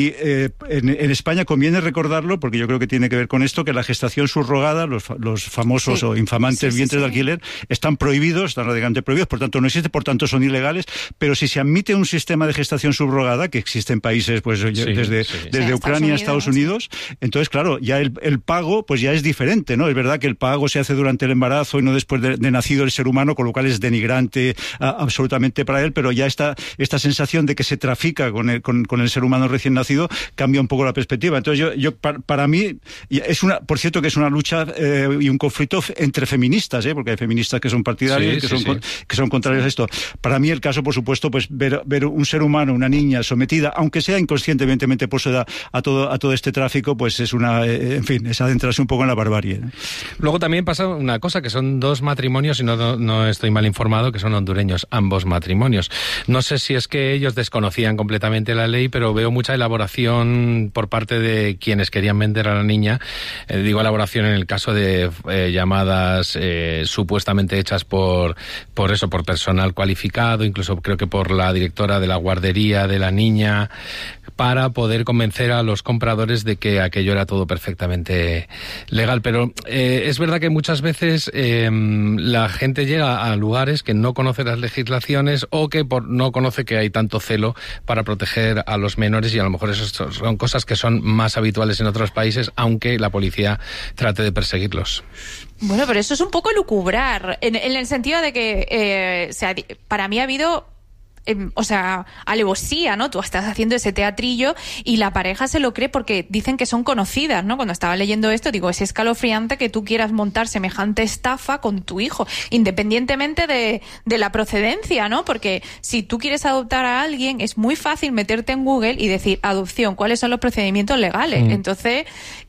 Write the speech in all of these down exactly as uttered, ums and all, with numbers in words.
Y eh, en, en España conviene recordarlo, porque yo creo que tiene que ver con esto, que la gestación subrogada, los, los famosos sí. o infamantes sí, vientres sí, sí. de alquiler, están prohibidos, están radicalmente prohibidos, por tanto no existe, por tanto son ilegales, pero si se admite un sistema de gestación subrogada, que existe en países pues sí, desde, sí. desde sí, Ucrania a Estados Unidos, entonces claro, ya el, el pago pues ya es diferente, ¿no? Es verdad que el pago se hace durante el embarazo y no después de, de nacido el ser humano, con lo cual es denigrante a, absolutamente para él, pero ya esta, esta sensación de que se trafica con el, con, con el ser humano recién nacido cambia un poco la perspectiva. Entonces yo, yo para, para mí es una, por cierto que es una lucha eh, y un conflicto entre feministas, ¿eh? Porque hay feministas que son partidarios, sí, que, sí, son, sí. que son contrarios a esto. Para mí el caso, por supuesto, pues ver, ver un ser humano, una niña sometida, aunque sea inconscientemente pues a, a todo a todo este tráfico, pues es una, eh, en fin, es adentrarse un poco en la barbarie, ¿no? Luego también pasa una cosa, que son dos matrimonios, y no, no, no estoy mal informado, que son hondureños, ambos matrimonios. No sé si es que ellos desconocían completamente la ley, pero veo mucha elaboración por parte de quienes querían vender a la niña. Eh, digo elaboración en el caso de eh, llamadas eh, supuestamente hechas por, por eso, por personal cualificado, incluso creo que por la directora de la guardería de la niña, para poder convencer a los compradores de que aquello era todo perfectamente legal. Pero eh, es verdad que muchas veces eh, la gente llega a lugares que no conoce las legislaciones o que por, no conoce que hay tanto celo para proteger a los menores, y a lo mejor eso son cosas que son más habituales en otros países, aunque la policía trate de perseguirlos. Bueno, pero eso es un poco lucubrar, en, en el sentido de que eh, o sea, para mí ha habido... Eh, o sea, alevosía, ¿no? Tú estás haciendo ese teatrillo y la pareja se lo cree porque dicen que son conocidas, ¿no? Cuando estaba leyendo esto, digo, es escalofriante que tú quieras montar semejante estafa con tu hijo, independientemente de, de la procedencia, ¿no? Porque si tú quieres adoptar a alguien, es muy fácil meterte en Google y decir adopción, ¿cuáles son los procedimientos legales? Mm. Entonces,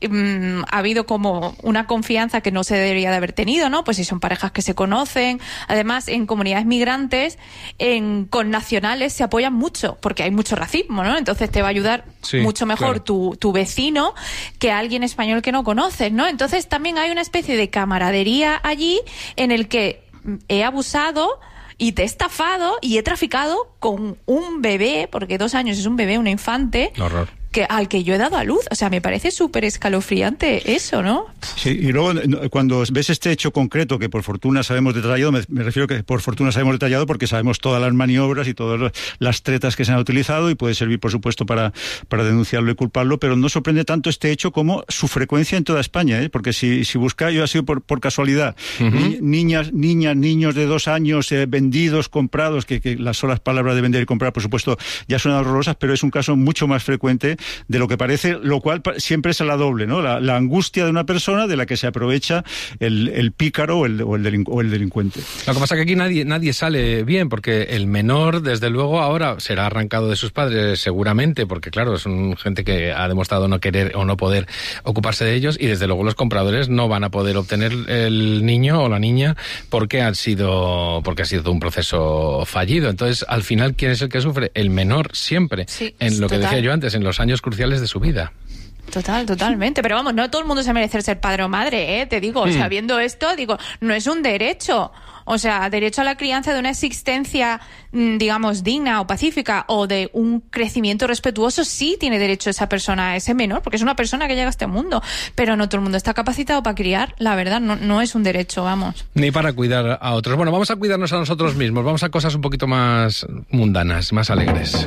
um, ha habido como una confianza que no se debería de haber tenido, ¿no? Pues si son parejas que se conocen. Además, en comunidades migrantes, en con nacionales se apoyan mucho, porque hay mucho racismo, ¿no? Entonces te va a ayudar sí, mucho mejor claro. tu, tu vecino que alguien español que no conoces, ¿no? Entonces también hay una especie de camaradería allí en el que he abusado y te he estafado y he traficado con un bebé, porque dos años es un bebé, un infante. Horror. Que, al que yo he dado a luz. O sea, me parece súper escalofriante eso, ¿no? Sí, y luego cuando ves este hecho concreto, que por fortuna sabemos detallado, me, me refiero que por fortuna sabemos detallado porque sabemos todas las maniobras y todas las tretas que se han utilizado, y puede servir, por supuesto, para, para denunciarlo y culparlo, pero no sorprende tanto este hecho como su frecuencia en toda España, ¿eh? Porque si, si buscáis, yo ha sido por, por casualidad, uh-huh. ni, niñas, niñas, niños de dos años eh, vendidos, comprados, que, que las solas palabras de vender y comprar, por supuesto, ya son horrorosas, pero es un caso mucho más frecuente de lo que parece, lo cual siempre es a la doble, ¿no? La, la angustia de una persona de la que se aprovecha el, el pícaro o el, o, el delincu- o el delincuente. Lo que pasa es que aquí nadie, nadie sale bien, porque el menor, desde luego, ahora será arrancado de sus padres seguramente, porque claro, son gente que ha demostrado no querer o no poder ocuparse de ellos, y desde luego los compradores no van a poder obtener el niño o la niña porque han sido, porque ha sido un proceso fallido. Entonces, al final, ¿quién es el que sufre? El menor siempre. Sí, en lo que total. Decía yo antes, en los años cruciales de su vida. Total, totalmente. Pero vamos, no todo el mundo se merece ser padre o madre, ¿eh? Te digo, mm. o sea, viendo esto, digo, no es un derecho. O sea, derecho a la crianza de una existencia, digamos, digna o pacífica, o de un crecimiento respetuoso, sí tiene derecho esa persona, ese menor, porque es una persona que llega a este mundo. Pero no todo el mundo está capacitado para criar, la verdad, no, no es un derecho, vamos. Ni para cuidar a otros. Bueno, vamos a cuidarnos a nosotros mismos, vamos a cosas un poquito más mundanas, más alegres.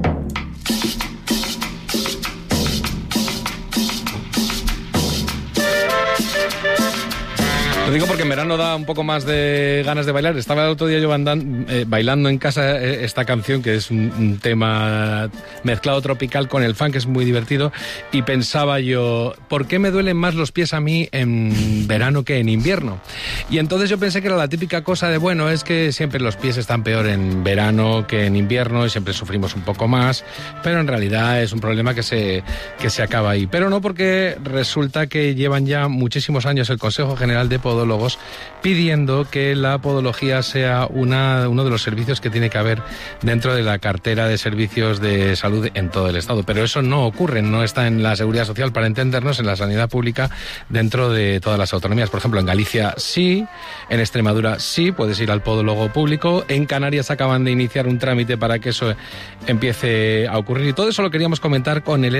Lo digo porque en verano da un poco más de ganas de bailar. Estaba el otro día yo andando, eh, bailando en casa eh, esta canción, que es un, un tema mezclado tropical con el funk, que es muy divertido, y pensaba yo, ¿por qué me duelen más los pies a mí en verano que en invierno? Y entonces yo pensé que era la típica cosa de, bueno, es que siempre los pies están peor en verano que en invierno y siempre sufrimos un poco más, pero en realidad es un problema que se, que se acaba ahí. Pero no, porque resulta que llevan ya muchísimos años el Consejo General de Podólogos podólogos, pidiendo que la podología sea una, uno de los servicios que tiene que haber dentro de la cartera de servicios de salud en todo el Estado. Pero eso no ocurre, no está en la Seguridad Social, para entendernos, en la sanidad pública dentro de todas las autonomías. Por ejemplo, en Galicia sí, en Extremadura sí, puedes ir al podólogo público, en Canarias acaban de iniciar un trámite para que eso empiece a ocurrir, y todo eso lo queríamos comentar con el